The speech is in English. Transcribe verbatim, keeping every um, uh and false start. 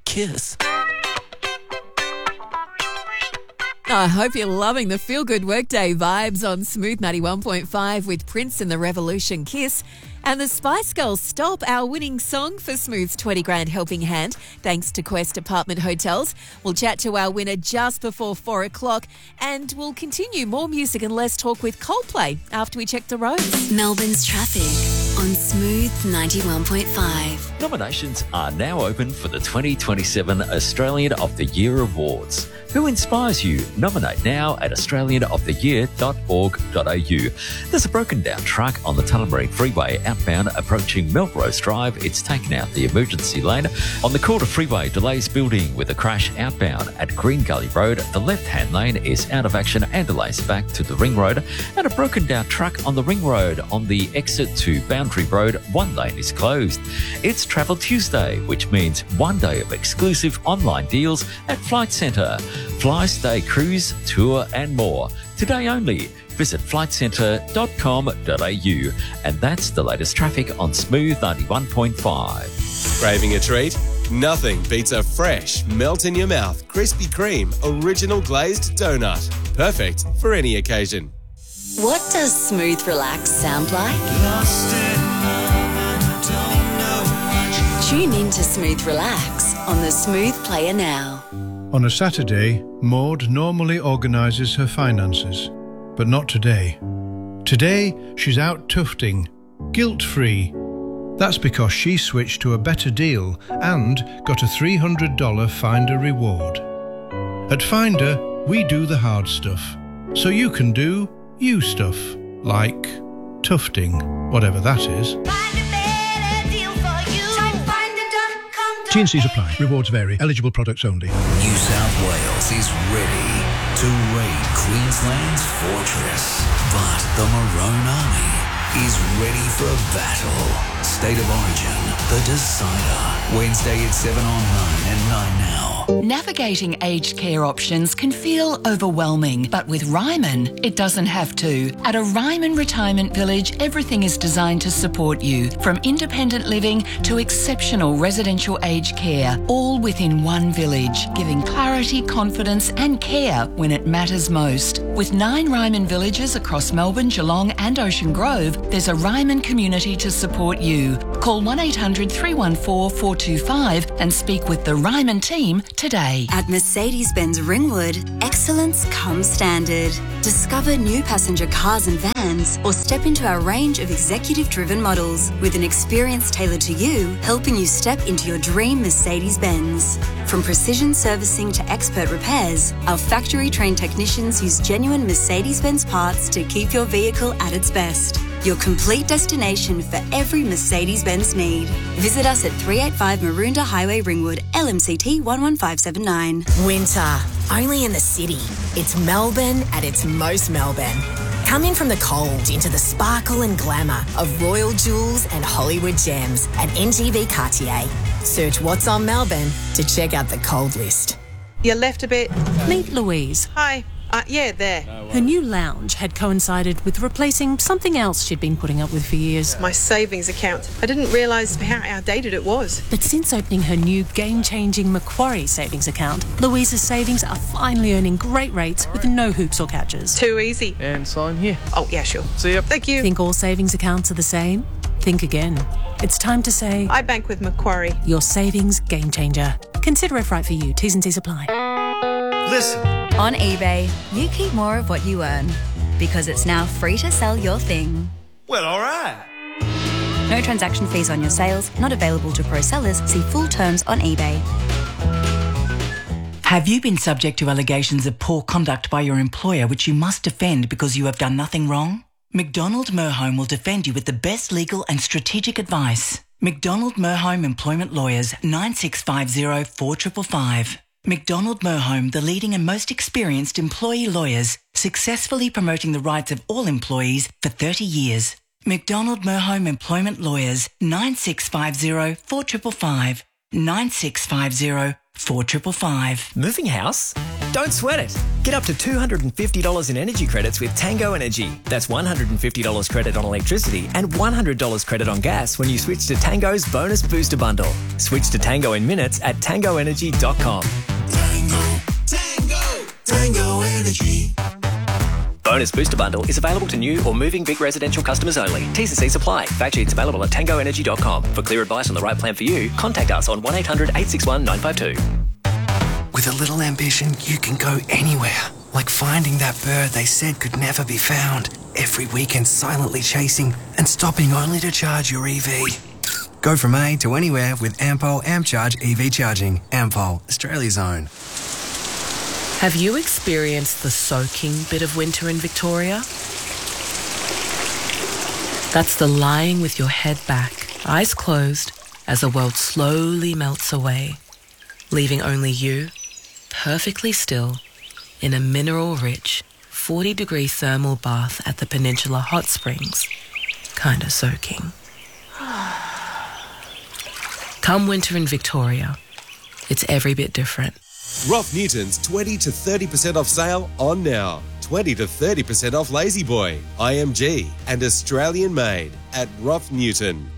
Kiss. I hope you're loving the feel-good workday vibes on Smooth ninety-one point five with Prince and the Revolution Kiss. And the Spice Girls Stop, our winning song for Smooth's twenty grand helping hand, thanks to Quest Apartment Hotels. We'll chat to our winner just before four o'clock and we'll continue more music and less talk with Coldplay after we check the roads. Melbourne's traffic on Smooth ninety-one point five. Nominations are now open for the twenty twenty-seven Australian of the Year Awards. Who inspires you? Nominate now at australian of the year dot org dot a u. There's a broken down truck on the Tullamarine Freeway outbound approaching Melrose Drive. It's taken out the emergency lane. On the Calder Freeway, delays building with a crash outbound at Green Gully Road. The left-hand lane is out of action and delays back to the Ring Road. And a broken down truck on the Ring Road on the exit to Boundary Road. One lane is closed. It's Travel Tuesday, which means one day of exclusive online deals at Flight Centre. Fly, stay, cruise, tour and more. Today only. Visit flight centre dot com dot a u. And that's the latest traffic on Smooth ninety-one point five. Craving a treat? Nothing beats a fresh, melt-in-your-mouth Krispy Kreme original glazed donut. Perfect for any occasion. What does Smooth Relax sound like? Tune in to Smooth Relax on the Smooth Player now. On a Saturday, Maud normally organises her finances, but not today. Today, she's out tufting, guilt-free. That's because she switched to a better deal and got a three hundred dollars Finder reward. At Finder, we do the hard stuff, so you can do you stuff, like tufting, whatever that is. T and C's apply. Rewards vary. Eligible products only. New South Wales is ready to raid Queensland's fortress. But the Maroon Army is ready for battle. State of Origin, the decider. Wednesday at seven on nine and nine now. Navigating aged care options can feel overwhelming, but with Ryman, it doesn't have to. At a Ryman Retirement Village, everything is designed to support you, from independent living to exceptional residential aged care, all within one village, giving clarity, confidence and care when it matters most. With nine Ryman villages across Melbourne, Geelong and Ocean Grove, there's a Ryman community to support you. Call one eight hundred three one four four two five and speak with the Ryman team today. At Mercedes-Benz Ringwood, excellence comes standard. Discover new passenger cars and vans or step into our range of executive-driven models with an experience tailored to you, helping you step into your dream Mercedes-Benz. From precision servicing to expert repairs, our factory-trained technicians use genuine Mercedes-Benz parts to keep your vehicle at its best. Your complete destination for every Mercedes-Benz need. Visit us at three eighty-five Maroondah Highway, Ringwood, L M C T one one five seven nine. Winter, only in the city. It's Melbourne at its most Melbourne. Come in from the cold into the sparkle and glamour of Royal Jewels and Hollywood Gems at N G V Cartier. Search What's on Melbourne to check out the cold list. You left a bit. Meet Louise. Hi. Uh, yeah, there. Her new lounge had coincided with replacing something else she'd been putting up with for years. My savings account. I didn't realise how outdated it was. But since opening her new game-changing Macquarie savings account, Louise's savings are finally earning great rates with no hoops or catches. Too easy. And sign here. Oh, yeah, sure. See ya. Thank you. Think all savings accounts are the same? Think again. It's time to say... I bank with Macquarie. Your savings game changer. Consider if right for you. T's and C's apply. Listen. On eBay, you keep more of what you earn because it's now free to sell your thing. Well, all right. No transaction fees on your sales, not available to pro sellers. See full terms on eBay. Have you been subject to allegations of poor conduct by your employer which you must defend because you have done nothing wrong? McDonald Merhome will defend you with the best legal and strategic advice. McDonald Merhome Employment Lawyers, nine six five zero four five five five. McDonald Merhome, the leading and most experienced employee lawyers, successfully promoting the rights of all employees for thirty years. McDonald Merhome Employment Lawyers, nine six five zero four five five five. nine six five zero four five five five. Moving house? Don't sweat it. Get up to two hundred fifty dollars in energy credits with Tango Energy. That's one hundred fifty dollars credit on electricity and one hundred dollars credit on gas when you switch to Tango's Bonus Booster Bundle. Switch to Tango in minutes at tango energy dot com. Tango, Tango, Tango Energy. Bonus Booster Bundle is available to new or moving big residential customers only. T's and C's apply. Fact sheets available at tango energy dot com. For clear advice on the right plan for you, contact us on one eight hundred eight six one nine five two. With a little ambition, you can go anywhere. Like finding that bird they said could never be found. Every weekend silently chasing and stopping only to charge your E V. Go from A to anywhere with Ampol AmpCharge E V charging. Ampol, Australia's own. Have you experienced the soaking bit of winter in Victoria? That's the lying with your head back, eyes closed, as the world slowly melts away, leaving only you, perfectly still, in a mineral-rich, forty-degree thermal bath at the Peninsula Hot Springs, kinda soaking. Come winter in Victoria, it's every bit different. Rough Newton's twenty to thirty percent off sale on now. twenty to thirty percent off Lazy Boy, I M G, and Australian made at Rough Newton.